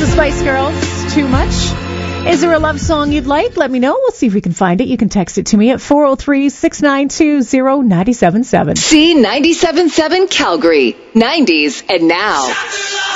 the Spice Girls, Too Much. Is there a love song you'd like? Let me know. We'll see if we can find it. You can text it to me at 403-692-0977. C97.7 Calgary, 90s and now.